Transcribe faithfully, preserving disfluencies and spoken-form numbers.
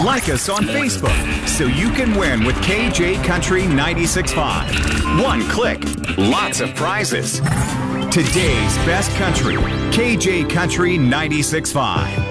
Like us on Facebook so you can win with K J Country ninety-six point five. One click, lots of prizes. Today's best country, K J Country ninety-six point five.